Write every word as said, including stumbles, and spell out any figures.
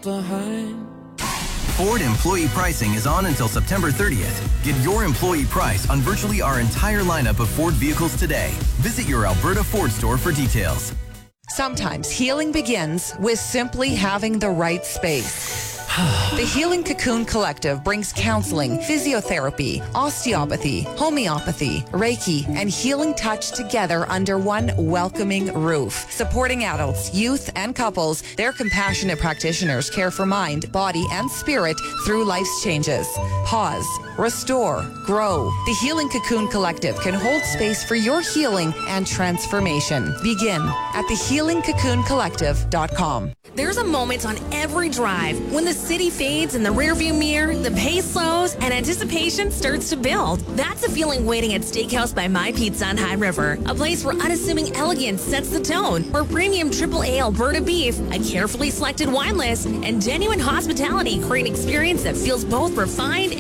behind. Ford employee pricing is on until September thirtieth. Get your employee price on virtually our entire lineup of Ford vehicles today. Visit your Alberta Ford store for details. Sometimes healing begins with simply having the right space. The Healing Cocoon Collective brings counseling, physiotherapy, osteopathy, homeopathy, Reiki, and healing touch together under one welcoming roof. Supporting adults, youth, and couples, their compassionate practitioners care for mind, body, and spirit through life's changes. Pause, restore, grow. The Healing Cocoon Collective can hold space for your healing and transformation. Begin at the healing cocoon collective dot com. There's a moment on every drive when the city fades in the rearview mirror, the pace slows, and anticipation starts to build. That's a feeling waiting at Steakhouse by My Pizza on High River, a place where unassuming elegance sets the tone, where premium triple A Alberta beef, a carefully selected wine list, and genuine hospitality create an experience that feels both refined